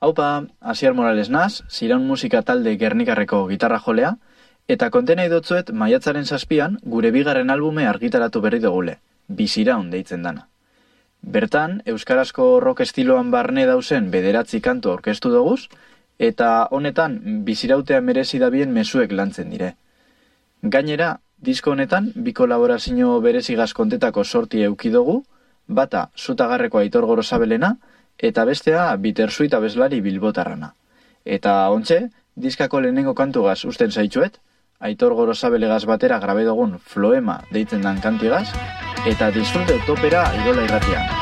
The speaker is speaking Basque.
Haupa, Asier Morales naz, Ziraun musika talde Gernikarreko gitarra jolea, eta kontenei dotzuet maiatzaren 7an gure bigarren albume argitaratu berri dugule, Biziraun deitzen dana. Bertan, euskarazko rock estiloan barne dauzen 9 kantu aurkeztu doguz, eta honetan bizirautea merezi dabien mezuek lantzen dire. Gainera, disko honetan bi kolaborazio berezigaz kontetako sorti euki dugu, bata Zutagarreko Aitor Gorosabelena, eta bestea Bittersweet abeslari bilbotarrana. Eta ontxe, diskako lehenengo kantugaz usten zaitxuet, Aitor Gorosabelegaz batera grabe dugun Floema deitzen dan kantigaz, eta disfrute topera Irola irratian.